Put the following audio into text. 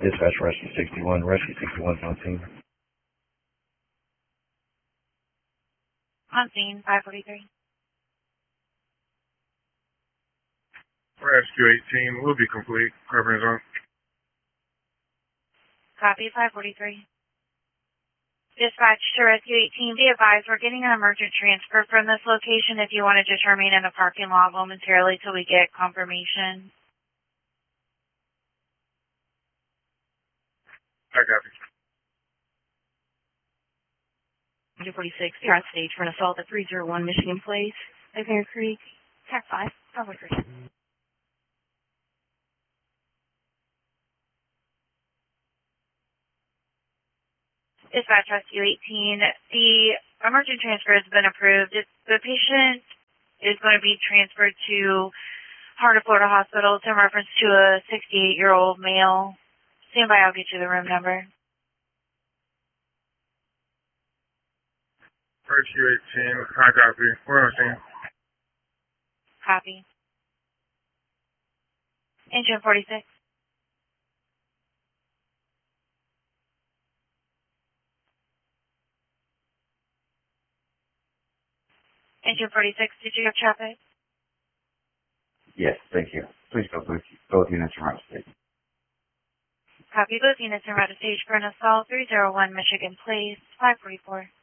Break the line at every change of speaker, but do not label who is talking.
Dispatch Rescue 61, Rescue 61's on scene.
On scene, 543.
Rescue 18 will be complete. Covering zone.
Copy, 543. Dispatch to Rescue 18, be advised we're getting an emergent transfer from this location if you want to just remain in the parking lot momentarily till we get confirmation.
I copy.
246, you're on stage for an assault at 301 Michigan Place, Bear Creek, TAC 5, 543. Dispatch Rescue 18, the emergent transfer has been approved. The patient is going to be transferred to Heart of Florida Hospital. It's in reference to a 68-year-old male. Stand by, I'll get you the room number.
Rescue 18, I copy. We're on scene.
Copy. Engine 46. Engine 46, did you have traffic?
Yes, thank you. Please go both units around stage.
Copy, both units are out of stage for an assault, 301 Michigan Place, 544.